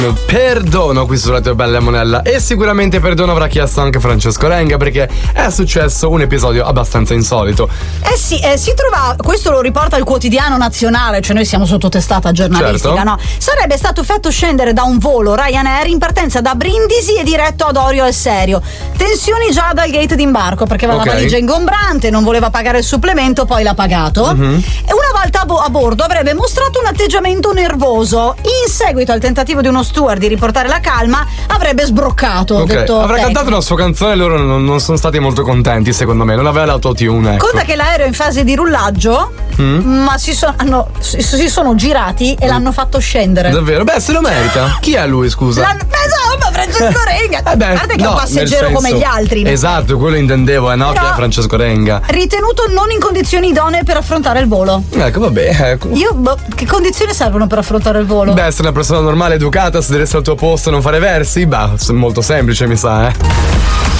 Perdono qui su Radio Bella e Monella, e sicuramente perdono avrà chiesto anche Francesco Renga, perché è successo un episodio abbastanza insolito. Si trova, questo lo riporta il Quotidiano Nazionale, cioè noi siamo sotto testata giornalistica, certo. No? Sarebbe stato fatto scendere da un volo Ryanair in partenza da Brindisi e diretto ad Orio al Serio. Tensioni già dal gate d'imbarco, perché aveva la valigia ingombrante, non voleva pagare il supplemento, poi l'ha pagato. E una volta a bordo avrebbe mostrato un atteggiamento nervoso. In seguito al tentativo di uno steward di riportare la calma, avrebbe sbroccato. Avrà cantato una sua canzone e loro non sono stati molto contenti, secondo me. Non aveva l'autotune. Ecco. Conta che l'aereo è in fase di rullaggio, ma si sono girati e l'hanno fatto scendere. Davvero? Beh, se lo merita. Chi è lui, scusa? Francesco Renga. A parte che è un passeggero come gli altri. Esatto, quello intendevo, no? Però, che è Francesco Renga. Ritenuto non in condizioni idonee per affrontare il volo. Ecco, vabbè. Che condizioni servono per affrontare il volo? Beh, essere una persona normale, educata, sedersi al tuo posto, non fare versi? Beh, molto semplice, mi sa,